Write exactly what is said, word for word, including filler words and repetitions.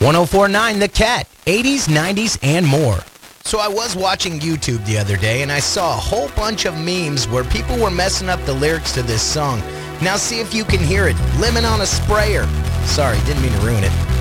oh four point nine The Cat, eighties, nineties, and more. So I was watching YouTube the other day, and I saw a whole bunch of memes where people were messing up the lyrics to this song. Now see if you can hear it. Lemon on a sprayer. Sorry, didn't mean to ruin it.